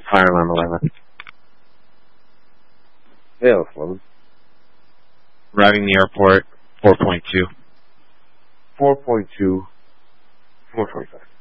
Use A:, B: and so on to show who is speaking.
A: fire alarm 11.
B: Yeah, 11.
C: Arriving the airport, 4.2.
B: 4.2, 4.5.